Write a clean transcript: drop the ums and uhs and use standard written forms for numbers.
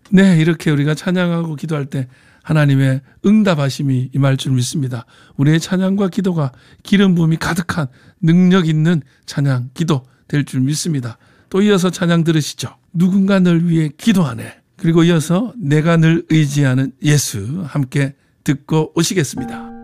네, 이렇게 우리가 찬양하고 기도할 때 하나님의 응답하심이 임할 줄 믿습니다. 우리의 찬양과 기도가 기름 부음이 가득한 능력 있는 찬양, 기도 될 줄 믿습니다. 또 이어서 찬양 들으시죠. 누군가 늘 위해 기도하네. 그리고 이어서 내가 늘 의지하는 예수 함께 듣고 오시겠습니다.